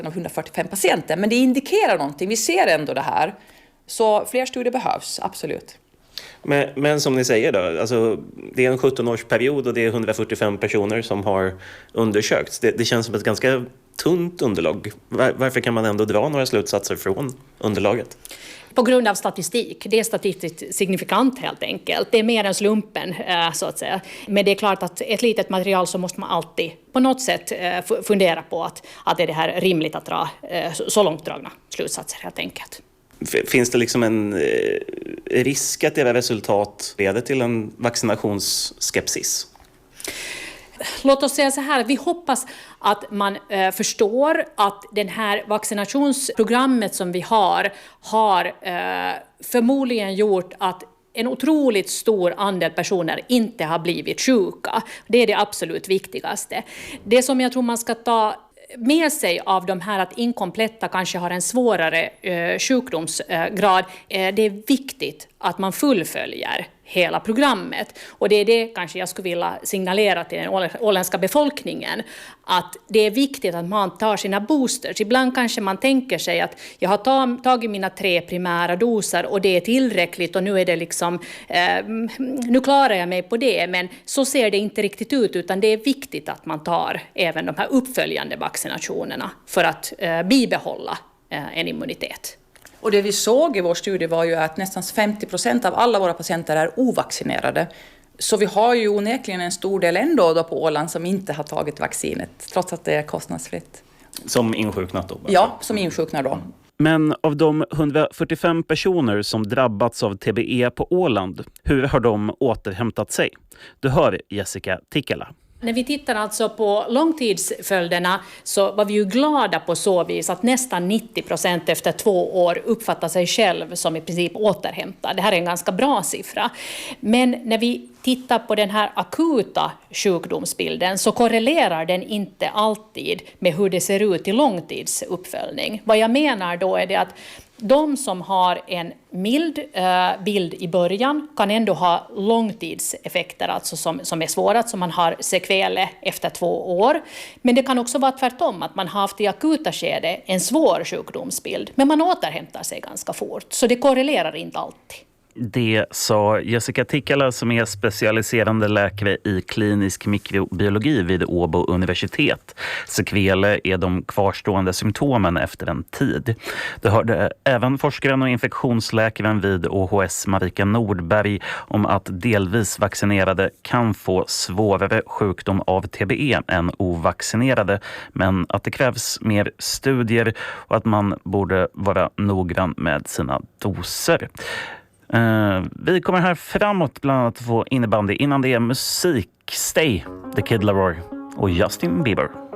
av 145 patienter. Men det indikerar någonting. Vi ser ändå det här. Så fler studier behövs, absolut. Men som ni säger då, alltså, det är en 17-årsperiod och det är 145 personer som har undersökts. Det känns som ett ganska tunt underlag. Varför kan man ändå dra några slutsatser från underlaget? På grund av statistik. Det är statistiskt signifikant helt enkelt. Det är mer än slumpen så att säga. Men det är klart att ett litet material så måste man alltid på något sätt fundera på att är det här rimligt att dra så långt dragna slutsatser helt enkelt. Finns det liksom en risk att era resultat leder till en vaccinationsskepsis? Låt oss säga så här, vi hoppas att man förstår att det här vaccinationsprogrammet som vi har förmodligen gjort att en otroligt stor andel personer inte har blivit sjuka. Det är det absolut viktigaste. Det som jag tror man ska ta med sig av de här att inkompletta kanske har en svårare sjukdomsgrad, det är viktigt att man fullföljer hela programmet. Och det är det kanske jag skulle vilja signalera till den åländska befolkningen, att det är viktigt att man tar sina boosters. Ibland kanske man tänker sig att jag har tagit mina 3 primära doser och det är tillräckligt och nu är det liksom, nu klarar jag mig på det. Men så ser det inte riktigt ut, utan det är viktigt att man tar även de här uppföljande vaccinationerna för att bibehålla en immunitet. Och det vi såg i vår studie var ju att nästan 50% av alla våra patienter är ovaccinerade. Så vi har ju onekligen en stor del ändå då på Åland som inte har tagit vaccinet, trots att det är kostnadsfritt. Som insjuknat då? Ja, som insjuknar då. Men av de 145 personer som drabbats av TBE på Åland, hur har de återhämtat sig? Du hör Jessica Tikkala. När vi tittar alltså på långtidsföljderna så var vi ju glada på så vis att nästan 90% efter 2 år uppfattar sig själv som i princip återhämtad. Det här är en ganska bra siffra. Men när vi tittar på den här akuta sjukdomsbilden så korrelerar den inte alltid med hur det ser ut i långtidsuppföljning. Vad jag menar då är det att de som har en mild bild i början kan ändå ha långtidseffekter, alltså som är svåra, som man har sekveler efter 2 år. Men det kan också vara tvärtom, att man har haft i akuta skede en svår sjukdomsbild, men man återhämtar sig ganska fort. Så det korrelerar inte alltid. Det sa Jessica Tikkala som är specialiserande läkare i klinisk mikrobiologi vid Åbo universitet. Sekveler är de kvarstående symptomen efter en tid. Det hörde även forskaren och infektionsläkaren vid OHS Marika Nordberg om att delvis vaccinerade kan få svårare sjukdom av TBE än ovaccinerade, men att det krävs mer studier och att man borde vara noggrann med sina doser. Vi kommer här framåt bland annat få innebandy. Innan det är musik, Stay, The Kid Laroi och Justin Bieber.